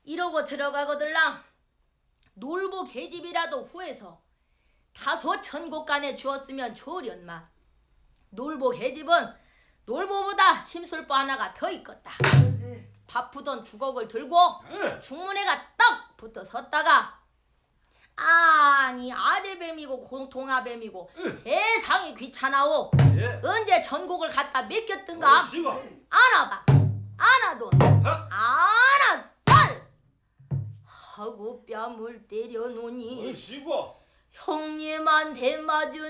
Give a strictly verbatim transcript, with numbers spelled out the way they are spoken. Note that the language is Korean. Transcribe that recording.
이러고 들어가거들랑 놀보 계집이라도 후에서 다소 천곡간에 주었으면 좋으련마. 놀보 계집은 놀보보다 심술보 하나가 더 있겠다. 바쁘던 주걱을 들고 중문에가 떡 붙어 섰다가 아니 아재뱀이고 동아뱀이고 세상이 귀찮아오. 언제 전곡을 갖다 맡겼든가. 안아봐 안아돈 안아쌀 하고 뺨을 때려놓으니 형님한테 맞은